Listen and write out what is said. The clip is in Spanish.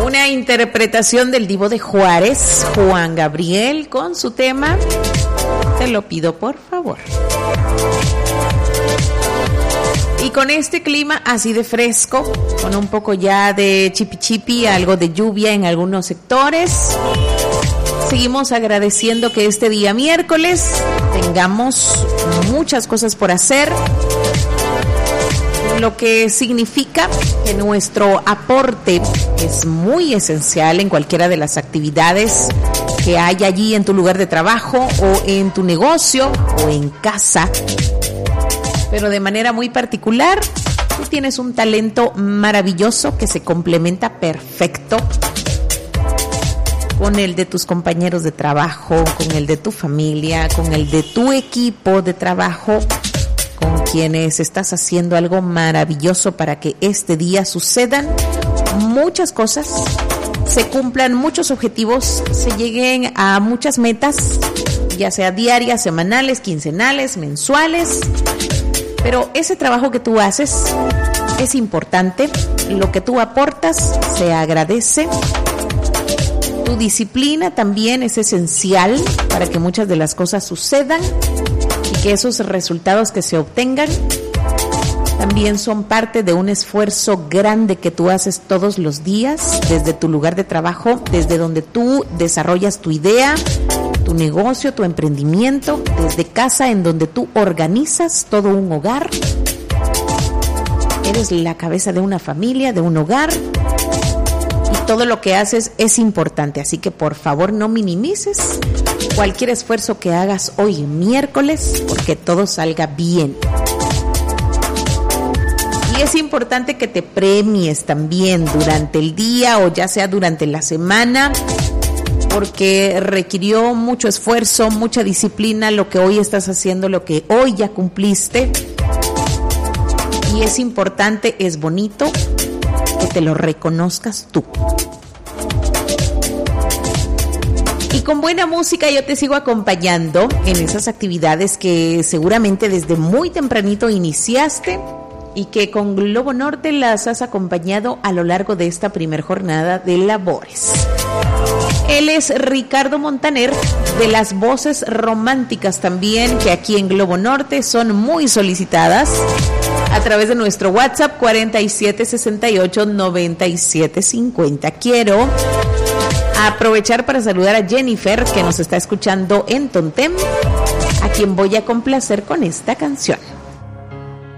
Una interpretación del Divo de Juárez, Juan Gabriel, con su tema Te lo pido por favor. Y con este clima así de fresco, con un poco ya de chipi chipi, algo de lluvia en algunos sectores, seguimos agradeciendo que este día miércoles tengamos muchas cosas por hacer, lo que significa que nuestro aporte es muy esencial en cualquiera de las actividades que hay allí en tu lugar de trabajo o en tu negocio o en casa. Pero de manera muy particular, tú tienes un talento maravilloso que se complementa perfecto con el de tus compañeros de trabajo, con el de tu familia, con el de tu equipo de trabajo, con quienes estás haciendo algo maravilloso para que este día sucedan muchas cosas, se cumplan muchos objetivos, se lleguen a muchas metas, ya sea diarias, semanales, quincenales, mensuales. Pero ese trabajo que tú haces es importante, lo que tú aportas se agradece. Tu disciplina también es esencial para que muchas de las cosas sucedan y que esos resultados que se obtengan también son parte de un esfuerzo grande que tú haces todos los días desde tu lugar de trabajo, desde donde tú desarrollas tu idea, tu negocio, tu emprendimiento, desde casa en donde tú organizas todo un hogar. Eres la cabeza de una familia, de un hogar, y todo lo que haces es importante, así que por favor no minimices cualquier esfuerzo que hagas hoy miércoles, porque todo salga bien. Y es importante que te premies también durante el día o ya sea durante la semana, porque requirió mucho esfuerzo, mucha disciplina lo que hoy estás haciendo, lo que hoy ya cumpliste. Y es importante, es bonito que te lo reconozcas tú. Y con buena música yo te sigo acompañando en esas actividades que seguramente desde muy tempranito iniciaste y que con Globo Norte las has acompañado a lo largo de esta primer jornada de labores. Él es Ricardo Montaner, de las voces románticas también, que aquí en Globo Norte son muy solicitadas a través de nuestro WhatsApp 4768-9750. Quiero aprovechar para saludar a Jennifer, que nos está escuchando en Tontem, a quien voy a complacer con esta canción.